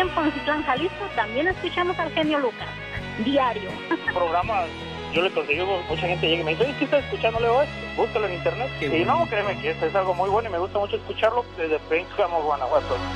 en Poncitlán, Jalisco, también escuchamos al genio Lucas, diario. Programas, yo le conseguí, mucha gente llega y me dice, oye, ¿qué estás escuchando, Leo? Búscalo en internet. Y no, créeme que es algo muy bueno y me gusta mucho escucharlo desde Pénjamo, Guanajuato.